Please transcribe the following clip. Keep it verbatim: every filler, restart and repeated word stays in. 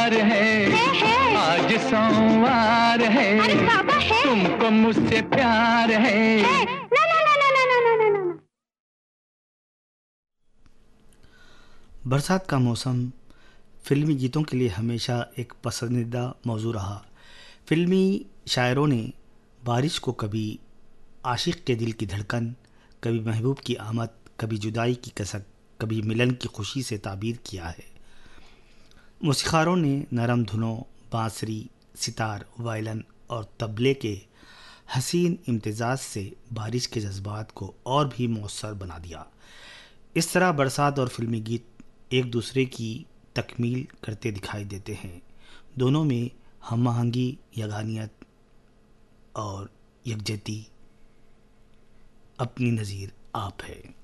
है, है, है। आज सोमवार है, अरे बाबा है, तुमको मुझसे प्यार है, है। ना ना ना ना ना ना ना ना ना। बरसात का मौसम फिल्मी गीतों के लिए हमेशा एक पसंदीदा मौजू रहा। फिल्मी शायरों ने बारिश को कभी आशिक के दिल की धड़कन, कभी महबूब की आमद, कभी जुदाई की कसक, कभी मिलन की खुशी से ताबीर किया है। मौसीक़ारों ने नरम धुनों, बांसुरी, सितार, वायलिन और तबले के हसीन इम्तिज़ाज से बारिश के जज्बात को और भी मौसर बना दिया। इस तरह बरसात और फिल्मी गीत एक दूसरे की तकमील करते दिखाई देते हैं। दोनों में हम आहंगी, यगानियत और यकजहती अपनी नज़ीर आप है।